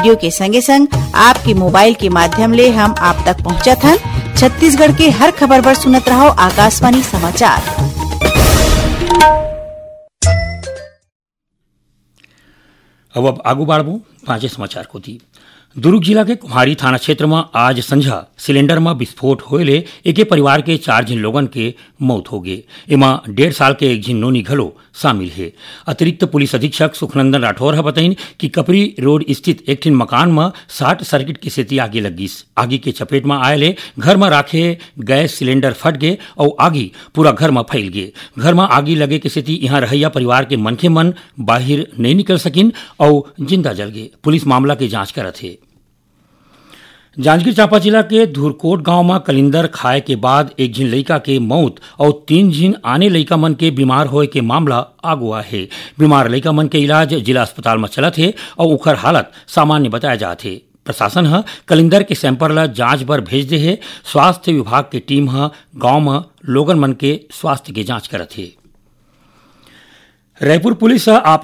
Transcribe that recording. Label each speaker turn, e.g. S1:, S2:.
S1: Radio के संगे संग आपके मोबाइल के माध्यम ले हम आप तक पहुँचत हन। छत्तीसगढ़ के हर खबर पर सुनत रहो आकाशवाणी समाचार।
S2: अब आगू बाढ़बू पांचे समाचार को दी। दुर्ग जिला के कुम्हारी थाना क्षेत्र में आज संझा सिलेंडर में विस्फोट होले एके परिवार के 4 जिन लोगन के मौत हो गए। एमा 1.5 साल के एक जिन नोनी घलो शामिल है। अतिरिक्त पुलिस अधीक्षक सुखनंदन राठौर बताइन कि कपरी रोड स्थित एक ठिन मकान में शॉर्ट सर्किट की सेती आगे लगिस। आगी के चपेट में आये ले घर में राखे गैस सिलेंडर फट गए और आगी पूरा घर में फैल गए। घर में आगी लगे के सेती यहाँ रहैया परिवार के मनखे मन बाहर नहीं निकल सकिन और जिंदा जल गए। पुलिस मामला की जांच करत है। जांजगीर चांपा जिला के धुरकोट गांव में कलिंदर खाए के बाद एक जिन लड़का के मौत और 3 जिन आने लड़का मन के बीमार होए के मामला आगुआ है। बीमार लड़का मन के इलाज जिला अस्पताल में चलत है और उखर हालत सामान्य बताया जात है। प्रशासन ह कलिंदर के सैंपल ला जांच बर भेज दे है। स्वास्थ्य विभाग के टीम ह गांव में लोगन मन के स्वास्थ्य के जांच करत है। रायपुर पुलिस आपराधिक